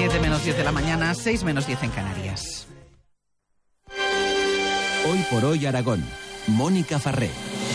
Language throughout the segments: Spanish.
7 menos 10 de la mañana, 6 menos 10 en Canarias. Hoy por hoy Aragón. Mónica Farré.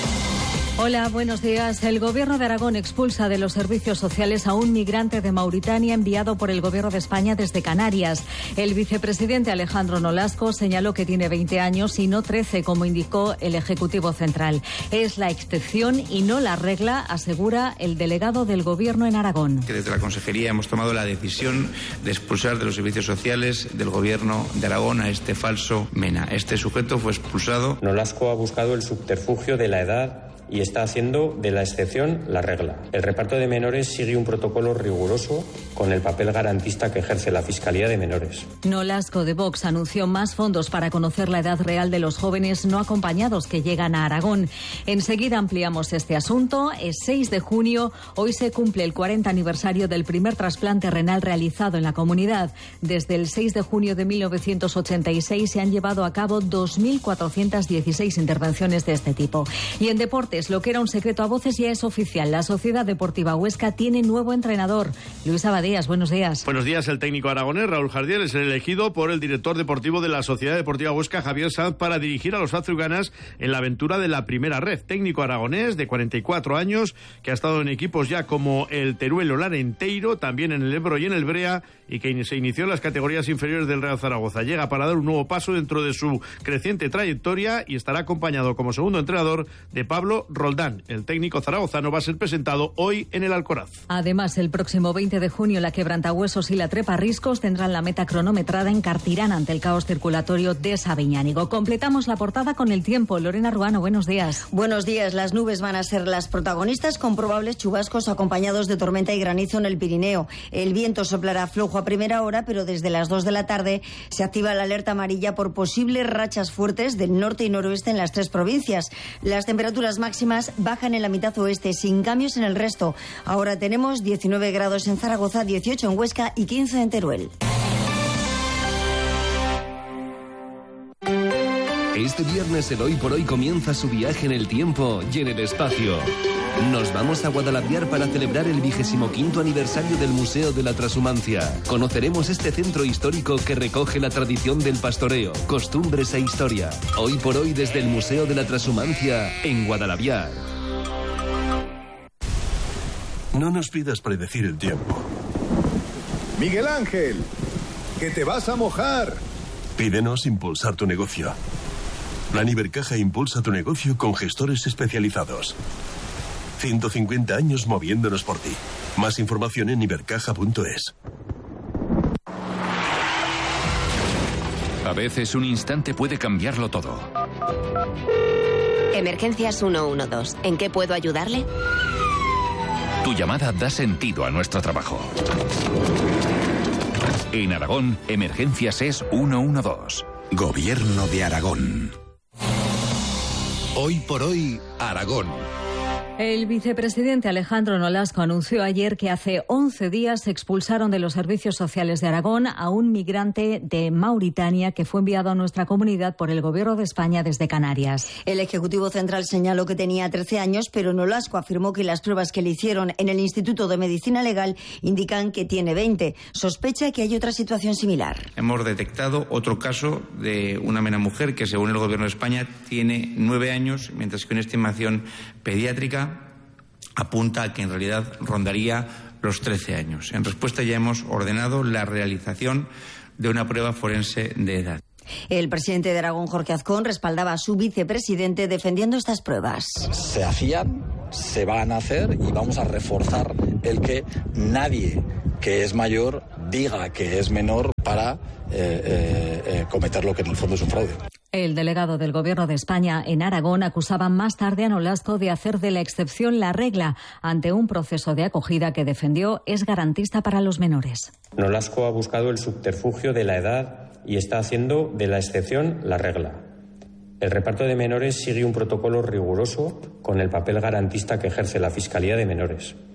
Hola, buenos días. El Gobierno de Aragón expulsa de los servicios sociales a un migrante de Mauritania enviado por el Gobierno de España desde Canarias. El vicepresidente Alejandro Nolasco señaló que tiene 20 años y no 13, como indicó el Ejecutivo Central. Es la excepción y no la regla, asegura el delegado del Gobierno en Aragón. Que desde la Consejería hemos tomado la decisión de expulsar de los servicios sociales del Gobierno de Aragón a este falso MENA. Este sujeto fue expulsado. Nolasco ha buscado el subterfugio de la edad y está haciendo de la excepción la regla. El reparto de menores sigue un protocolo riguroso con el papel garantista que ejerce la Fiscalía de Menores. Nolasco de Vox anunció más fondos para conocer la edad real de los jóvenes no acompañados que llegan a Aragón. Enseguida ampliamos este asunto. Es 6 de junio. Hoy se cumple el 40 aniversario del primer trasplante renal realizado en la comunidad. Desde el 6 de junio de 1986 se han llevado a cabo 2.416 intervenciones de este tipo. Y en deportes, lo que era un secreto a voces ya es oficial. La Sociedad Deportiva Huesca tiene nuevo entrenador. Luis Abadías, buenos días. Buenos días. El técnico aragonés Raúl Jardiel es el elegido por el director deportivo de la Sociedad Deportiva Huesca, Javier Sanz, para dirigir a los azulgranas en la aventura de la primera red. Técnico aragonés de 44 años que ha estado en equipos ya como el Teruel o Larenteiro, también en el Ebro y en el Brea, y que se inició en las categorías inferiores del Real Zaragoza. Llega para dar un nuevo paso dentro de su creciente trayectoria y estará acompañado como segundo entrenador de Pablo Roldán. El técnico zaragozano va a ser presentado hoy en el Alcoraz. Además, el próximo 20 de junio la Quebrantahuesos y la Trepa Riscos tendrán la meta cronometrada en Cartirán ante el caos circulatorio de Sabiñánigo. Completamos la portada con el tiempo. Lorena Ruano, buenos días. Buenos días. Las nubes van a ser las protagonistas con probables chubascos acompañados de tormenta y granizo en el Pirineo. El viento soplará flojo a primera hora, pero desde las 2 de la tarde se activa la alerta amarilla por posibles rachas fuertes del norte y noroeste en las 3 provincias. Las temperaturas máximas bajan en la mitad oeste, sin cambios en el resto. Ahora tenemos 19 grados en Zaragoza, 18 en Huesca y 15 en Teruel. Este viernes el Hoy por Hoy comienza su viaje en el tiempo y en el espacio. Nos vamos a Guadalaviar para celebrar el 25º aniversario del Museo de la Trashumancia. Conoceremos este centro histórico que recoge la tradición del pastoreo, costumbres e historia. Hoy por Hoy desde el Museo de la Trashumancia en Guadalaviar. No nos pidas predecir el tiempo. Miguel Ángel, que te vas a mojar. Pídenos impulsar tu negocio. Plan Ibercaja impulsa tu negocio con gestores especializados. 150 años moviéndonos por ti. Más información en ibercaja.es. A veces un instante puede cambiarlo todo. Emergencias 112. ¿En qué puedo ayudarle? Tu llamada da sentido a nuestro trabajo. En Aragón, Emergencias es 112. Gobierno de Aragón. Hoy por hoy, Aragón. El vicepresidente Alejandro Nolasco anunció ayer que hace 11 días expulsaron de los servicios sociales de Aragón a un migrante de Mauritania que fue enviado a nuestra comunidad por el Gobierno de España desde Canarias. El Ejecutivo Central señaló que tenía 13 años, pero Nolasco afirmó que las pruebas que le hicieron en el Instituto de Medicina Legal indican que tiene 20. Sospecha que hay otra situación similar. Hemos detectado otro caso de una MENA mujer que, según el Gobierno de España, tiene 9 años, mientras que una estimación pediátrica apunta a que en realidad rondaría los 13 años. En respuesta, ya hemos ordenado la realización de una prueba forense de edad. El presidente de Aragón, Jorge Azcón, respaldaba a su vicepresidente defendiendo estas pruebas. Se hacían, se van a hacer y vamos a reforzar el que nadie que es mayor diga que es menor para cometer lo que en el fondo es un fraude. El delegado del Gobierno de España en Aragón acusaba más tarde a Nolasco de hacer de la excepción la regla ante un proceso de acogida que defendió es garantista para los menores. Nolasco ha buscado el subterfugio de la edad y está haciendo de la excepción la regla. El reparto de menores sigue un protocolo riguroso con el papel garantista que ejerce la Fiscalía de Menores.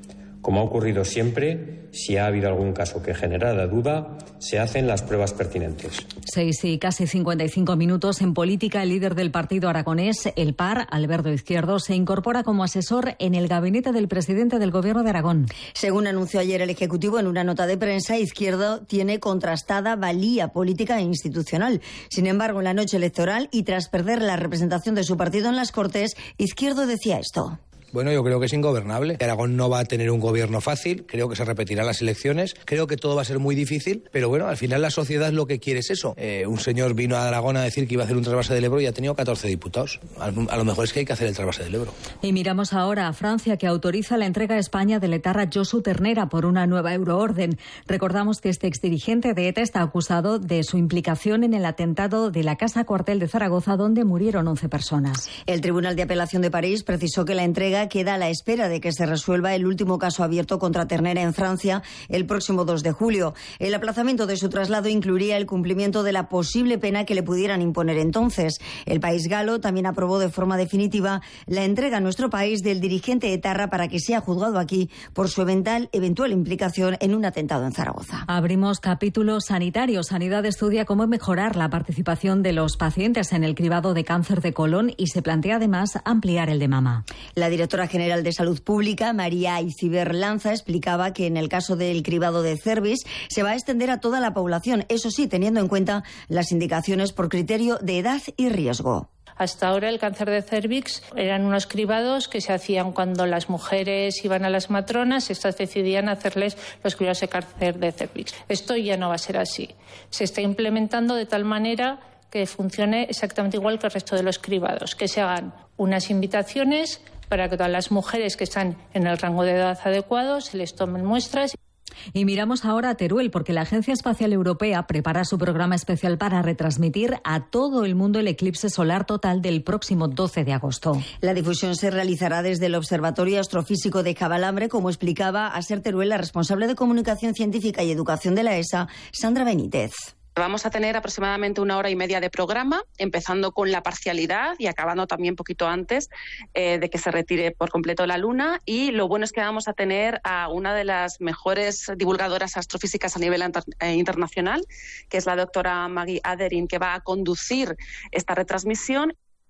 Como ha ocurrido siempre, si ha habido algún caso que generara duda, se hacen las pruebas pertinentes. 6 y casi 55 minutos. En política, el líder del partido aragonés, el PAR, Alberto Izquierdo, se incorpora como asesor en el gabinete del presidente del Gobierno de Aragón. Según anunció ayer el Ejecutivo en una nota de prensa, Izquierdo tiene contrastada valía política e institucional. Sin embargo, en la noche electoral y tras perder la representación de su partido en las Cortes, Izquierdo decía esto. Bueno, yo creo que es ingobernable. Aragón no va a tener un gobierno fácil, creo que se repetirán las elecciones, creo que todo va a ser muy difícil, pero bueno, al final la sociedad lo que quiere es eso. Un señor vino a Aragón a decir que iba a hacer un trasvase del Ebro y ha tenido 14 diputados. A lo mejor es que hay que hacer el trasvase del Ebro. Y miramos ahora a Francia, que autoriza la entrega a España del etarra Josu Ternera por una nueva euroorden. Recordamos que este exdirigente de ETA está acusado de su implicación en el atentado de la Casa Cuartel de Zaragoza, donde murieron 11 personas. El Tribunal de Apelación de París precisó que la entrega queda a la espera de que se resuelva el último caso abierto contra Ternera en Francia el próximo 2 de julio. El aplazamiento de su traslado incluiría el cumplimiento de la posible pena que le pudieran imponer entonces. El país galo también aprobó de forma definitiva la entrega a nuestro país del dirigente etarra para que sea juzgado aquí por su eventual implicación en un atentado en Zaragoza. Abrimos capítulo sanitario. Sanidad estudia cómo mejorar la participación de los pacientes en el cribado de cáncer de colon y se plantea además ampliar el de mama. La directora general de Salud Pública, María Iciber Lanza, explicaba que en el caso del cribado de cervix se va a extender a toda la población, eso sí, teniendo en cuenta las indicaciones por criterio de edad y riesgo. Hasta ahora el cáncer de cervix eran unos cribados que se hacían cuando las mujeres iban a las matronas, estas decidían hacerles los cribados de cáncer de cervix. Esto ya no va a ser así. Se está implementando de tal manera que funcione exactamente igual que el resto de los cribados, que se hagan unas invitaciones para que todas las mujeres que están en el rango de edad adecuado se les tomen muestras. Y miramos ahora a Teruel, porque la Agencia Espacial Europea prepara su programa especial para retransmitir a todo el mundo el eclipse solar total del próximo 12 de agosto. La difusión se realizará desde el Observatorio Astrofísico de Cabalambre, como explicaba a Ser Teruel la responsable de Comunicación Científica y Educación de la ESA, Sandra Benítez. Vamos a tener aproximadamente 1 hora y media de programa, empezando con la parcialidad y acabando también poquito antes de que se retire por completo la Luna. Y lo bueno es que vamos a tener a una de las mejores divulgadoras astrofísicas a nivel internacional, que es la doctora Maggie Aderin, que va a conducir esta retransmisión.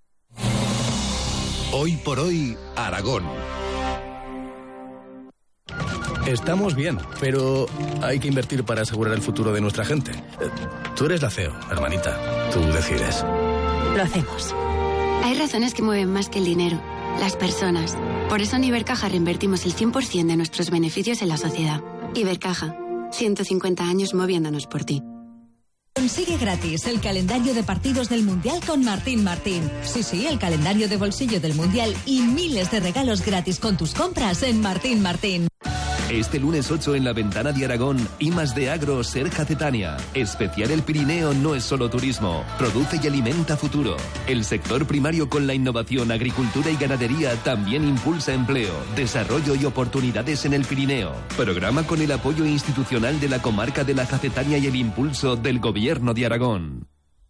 Hoy por hoy, Aragón. Estamos bien, pero hay que invertir para asegurar el futuro de nuestra gente. Tú eres la CEO, hermanita. Tú decides. Lo hacemos. Hay razones que mueven más que el dinero. Las personas. Por eso en Ibercaja reinvertimos el 100% de nuestros beneficios en la sociedad. Ibercaja. 150 años moviéndonos por ti. Consigue gratis el calendario de partidos del Mundial con Martín Martín. Sí, el calendario de bolsillo del Mundial y miles de regalos gratis con tus compras en Martín Martín. Este lunes 8 en la Ventana de Aragón, I+D Agro Serja Cetania. Especial El Pirineo no es solo turismo, produce y alimenta futuro. El sector primario con la innovación, agricultura y ganadería también impulsa empleo, desarrollo y oportunidades en el Pirineo. Programa con el apoyo institucional de la comarca de la Jacetania y el impulso del Gobierno de Aragón.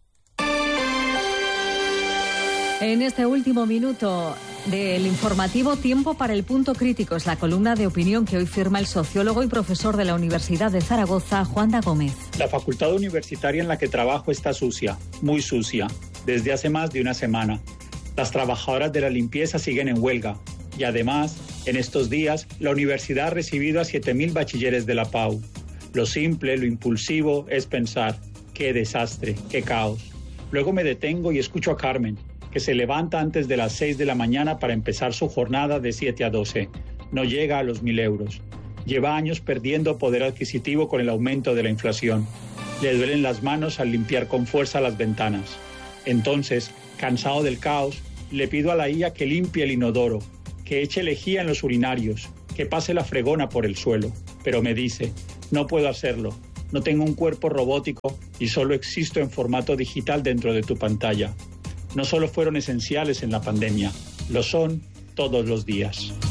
En este último minuto del informativo, tiempo para el punto crítico. Es la columna de opinión que hoy firma el sociólogo y profesor de la Universidad de Zaragoza, Juanda Gómez. La facultad universitaria en la que trabajo está sucia, muy sucia, desde hace más de una semana. Las trabajadoras de la limpieza siguen en huelga y además, en estos días, la universidad ha recibido a 7.000 bachilleres de la PAU. Lo simple, lo impulsivo es pensar, qué desastre, qué caos. Luego me detengo y escucho a Carmen, que se levanta antes de las 6 de la mañana para empezar su jornada de 7 a 12. No llega a los 1.000 euros. Lleva años perdiendo poder adquisitivo con el aumento de la inflación. Le duelen las manos al limpiar con fuerza las ventanas. Entonces, cansado del caos, le pido a la IA que limpie el inodoro, que eche lejía en los urinarios, que pase la fregona por el suelo. Pero me dice, no puedo hacerlo. No tengo un cuerpo robótico y solo existo en formato digital dentro de tu pantalla. No solo fueron esenciales en la pandemia, lo son todos los días.